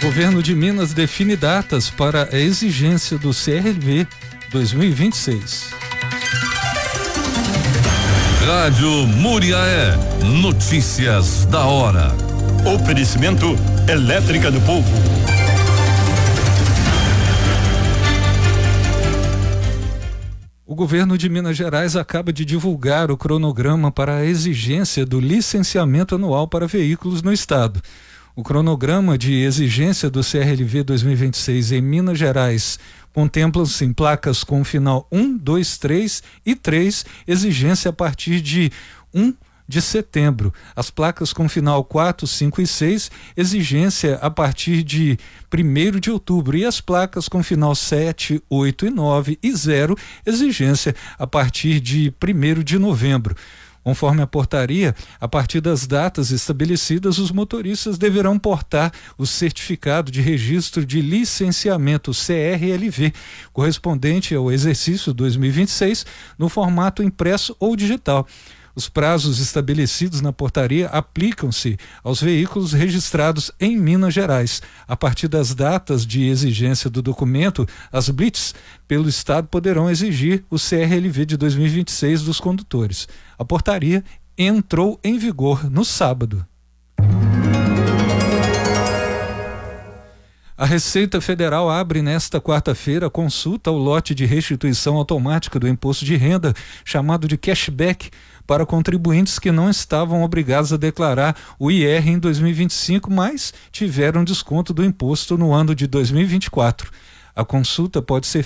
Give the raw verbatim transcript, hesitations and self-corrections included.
Governo de Minas define datas para a exigência do C R L V dois mil e vinte e seis. Rádio Muriaé, notícias da hora. Oferecimento Elétrica do Povo. O governo de Minas Gerais acaba de divulgar o cronograma para a exigência do licenciamento anual para veículos no estado. O cronograma de exigência do C R L V dois mil e vinte e seis em Minas Gerais contempla-se em placas com final um, dois, três e três, exigência a partir de um de setembro. As placas com final quatro, cinco e seis, exigência a partir de primeiro de outubro. E as placas com final sete, oito e nove e zero, exigência a partir de primeiro de novembro. Conforme a portaria, a partir das datas estabelecidas, os motoristas deverão portar o certificado de registro de licenciamento C R L V, correspondente ao exercício dois mil e vinte e seis, no formato impresso ou digital. Os prazos estabelecidos na portaria aplicam-se aos veículos registrados em Minas Gerais. A partir das datas de exigência do documento, as blitz pelo Estado poderão exigir o C R L V de dois mil e vinte e seis dos condutores. A portaria entrou em vigor no sábado. A Receita Federal abre nesta quarta-feira consulta ao lote de restituição automática do imposto de renda, chamado de cashback, para contribuintes que não estavam obrigados a declarar o I R em dois mil e vinte e cinco, mas tiveram desconto do imposto no ano de dois mil e vinte e quatro. A consulta pode ser